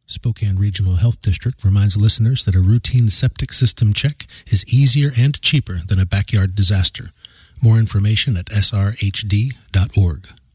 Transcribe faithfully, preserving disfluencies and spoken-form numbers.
Spokane Regional Health District reminds listeners that a routine septic system check is easier and cheaper than a backyard disaster. More information at s r h d dot org.